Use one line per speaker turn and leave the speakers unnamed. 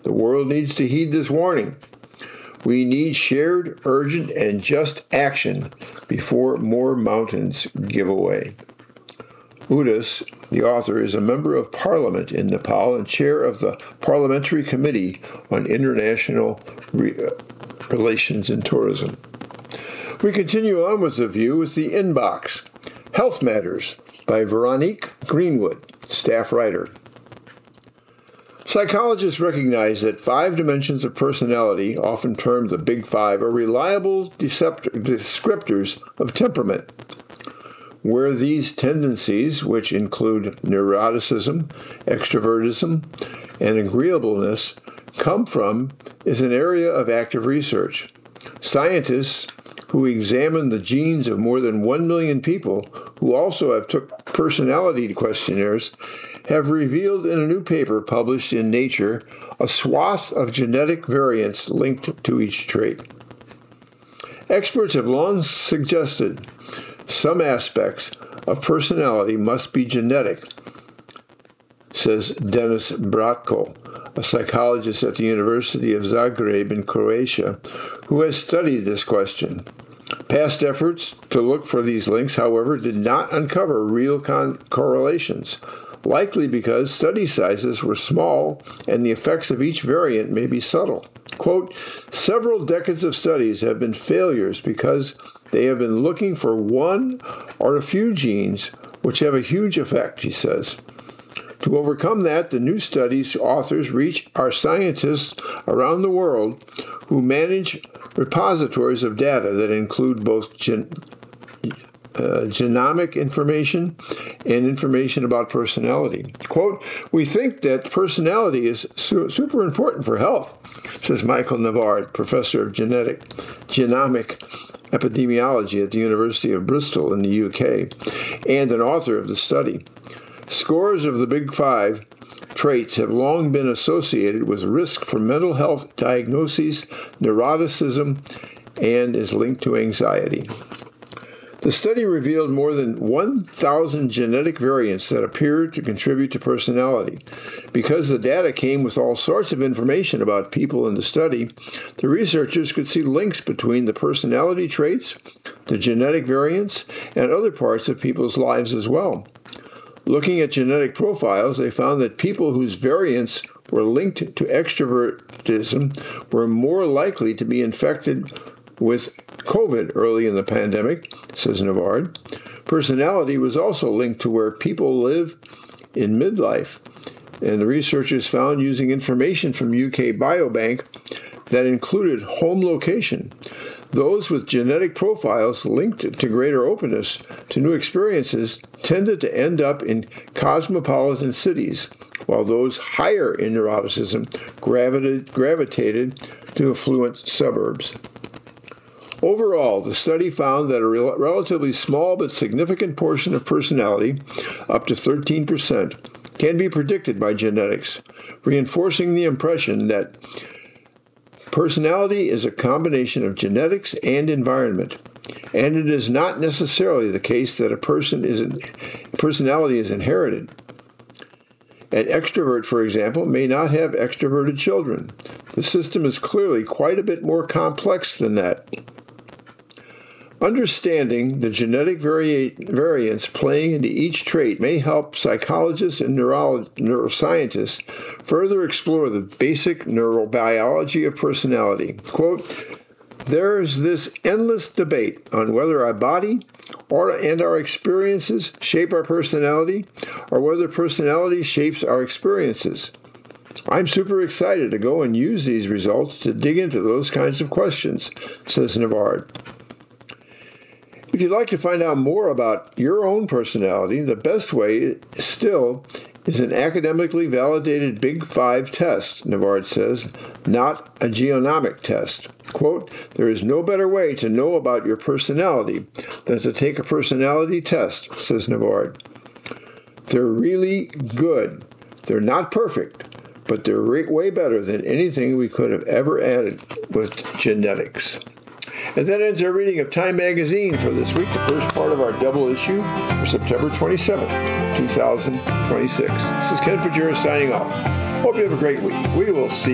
The world needs to heed this warning. We need shared, urgent, and just action before more mountains give away. Udas, the author, is a member of Parliament in Nepal and chair of the Parliamentary Committee on International Relations and Tourism. We continue on with The View with the Inbox. Health Matters by Veronique Greenwood, staff writer. Psychologists recognize that 5 dimensions of personality, often termed the Big Five, are reliable descriptors of temperament. Where these tendencies, which include neuroticism, extrovertism, and agreeableness, come from is an area of active research. Scientists who examine the genes of more than 1 million people who also have took personality questionnaires have revealed in a new paper published in Nature a swath of genetic variants linked to each trait. Experts have long suggested some aspects of personality must be genetic, says Denis Bratko, a psychologist at the University of Zagreb in Croatia, who has studied this question. Past efforts to look for these links, however, did not uncover real correlations, likely because study sizes were small and the effects of each variant may be subtle. Quote, several decades of studies have been failures because they have been looking for one or a few genes which have a huge effect, he says. To overcome that, the new study's authors are scientists around the world who manage repositories of data that include both genomic information and information about personality. Quote, we think that personality is super important for health, says Michael Navard, professor of genomic epidemiology at the University of Bristol in the UK, and an author of the study. Scores of the Big Five traits have long been associated with risk for mental health diagnoses, neuroticism, and is linked to anxiety. The study revealed more than 1,000 genetic variants that appeared to contribute to personality. Because the data came with all sorts of information about people in the study, the researchers could see links between the personality traits, the genetic variants, and other parts of people's lives as well. Looking at genetic profiles, they found that people whose variants were linked to extrovertism were more likely to be infected with COVID early in the pandemic, says Navard. Personality was also linked to where people live in midlife, and the researchers found using information from UK Biobank that included home location. Those with genetic profiles linked to greater openness to new experiences tended to end up in cosmopolitan cities, while those higher in neuroticism gravitated to affluent suburbs. Overall, the study found that a relatively small but significant portion of personality, up to 13%, can be predicted by genetics, reinforcing the impression that personality is a combination of genetics and environment, and it is not necessarily the case that personality is inherited. An extrovert, for example, may not have extroverted children. The system is clearly quite a bit more complex than that. Understanding the genetic variants playing into each trait may help psychologists and neuroscientists further explore the basic neurobiology of personality. Quote, there is this endless debate on whether our body and our experiences shape our personality, or whether personality shapes our experiences. I'm super excited to go and use these results to dig into those kinds of questions, says Navard. If you'd like to find out more about your own personality, the best way still is an academically validated Big Five test, Navard says, not a genomic test. Quote, there is no better way to know about your personality than to take a personality test, says Navard. They're really good. They're not perfect, but they're way better than anything we could have ever added with genetics. And that ends our reading of Time Magazine for this week, the first part of our double issue for September 27th, 2026. This is Ken Pajura signing off. Hope you have a great week. We will see